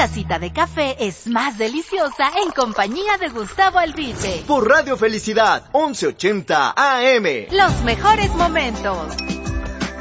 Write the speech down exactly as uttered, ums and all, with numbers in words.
tacita de café es más deliciosa en compañía de Gustavo Albice. Por Radio Felicidad, once ochenta A M. Los mejores momentos.